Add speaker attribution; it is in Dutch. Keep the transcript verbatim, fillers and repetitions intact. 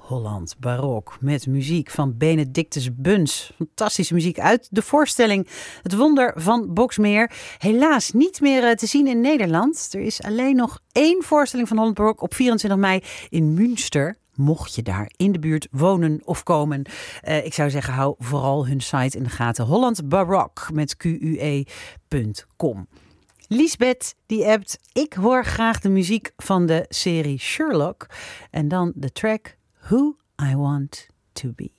Speaker 1: Holland Barok met muziek van Benedictus Buns. Fantastische muziek uit de voorstelling Het Wonder van Boxmeer. Helaas niet meer te zien in Nederland. Er is alleen nog één voorstelling van Holland Barok op vierentwintig mei in Münster. Mocht je daar in de buurt wonen of komen. Uh, ik zou zeggen, hou vooral hun site in de gaten. Holland Barok met Q U E punt com. Liesbeth die appt, ik hoor graag de muziek van de serie Sherlock. En dan de track Who I Want To Be.